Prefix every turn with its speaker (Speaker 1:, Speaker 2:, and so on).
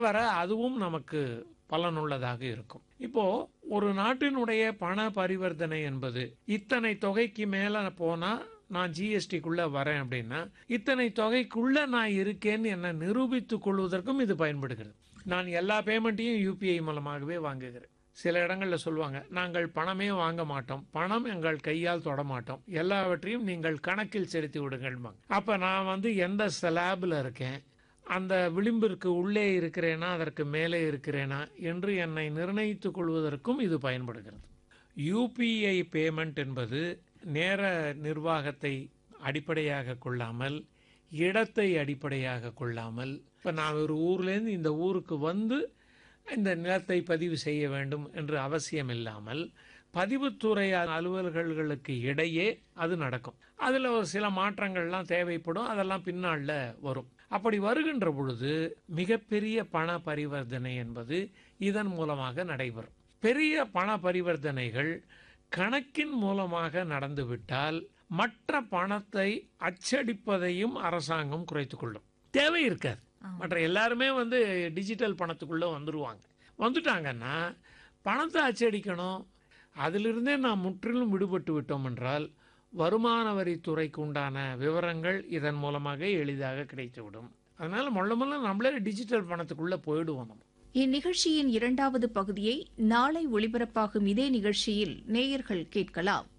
Speaker 1: வர அதுவும் நமக்கு பலனுள்ளதாக இருக்கும். இப்போ ஒரு நாட்டினுடைய பண பரிவர்த்தனை என்பது இத்தனை தொகைக்கு மேல போனா நான் ஜிஎஸ்டிக்குள்ள வரேன் அப்படின்னா இத்தனை தொகைக்குள்ள நான் இருக்கேன்னு என்ன நிரூபித்துக் கொள்வதற்கும் இது பயன்படுகிறது. நான் எல்லா பேமெண்ட்டையும் யூபிஐ மூலமாகவே வாங்குகிறேன். சில இடங்கள்ல சொல்லுவாங்க, நாங்கள் பணமே வாங்க மாட்டோம், பணம் எங்கள் கையால் தொட மாட்டோம், எல்லாவற்றையும் நீங்கள் கணக்கில் செலுத்தி விடுங்கள். அப்ப நான் எந்த ஸ்லாப்ல இருக்கேன், அந்த விளிம்பிற்கு உள்ளே இருக்கிறேனா அதற்கு மேலே இருக்கிறேனா என்று என்னை நிர்ணயித்துக் கொள்வதற்கும் இது பயன்படுகிறது. யூபிஐ பேமெண்ட் என்பது நேர நிர்வாகத்தை அடிப்படையாக கொள்ளாமல், இடத்தை அடிப்படையாக கொள்ளாமல், இப்போ நான் ஒரு ஊர்லேருந்து இந்த ஊருக்கு வந்து இந்த நிலத்தை பதிவு செய்ய வேண்டும் என்று அவசியம் இல்லாமல் பதிவுத்துறை அலுவலர்களுக்கு இடையே அது நடக்கும். அதில் ஒரு சில மாற்றங்கள்லாம் தேவைப்படும், அதெல்லாம் பின்னால வரும். அப்படி வருகின்ற பொழுது மிகப்பெரிய பண பரிவர்த்தனை என்பது இதன் மூலமாக நடைபெறும். பெரிய பண பரிவர்த்தனைகள் கணக்கின் மூலமாக நடந்துவிட்டால் மற்ற பணத்தை அச்சடிப்பதையும் அரசாங்கம் குறைத்துக் கொள்ளும். தேவை இருக்காது. மற்ற எல்லாருமே டிஜிட்டல் பணத்துக்குள்ள வந்துட்டாங்கன்னா பணத்தை அச்சடிக்கணும். அதிலிருந்தே நாம் முற்றிலும் விடுபட்டு விட்டோம் என்றால் வருமான வரித்துறைக்கு உண்டான விவரங்கள் இதன் மூலமாக எளிதாக கிடைத்துவிடும். அதனால மொள்ள நம்மளே டிஜிட்டல் பணத்துக்குள்ள போயிடுவோம்.
Speaker 2: இந்நிகழ்ச்சியின் 2வது பகுதியை நாளை ஒளிபரப்பாகும் இதே நிகழ்ச்சியில் நேயர்கள் கேட்கலாம்.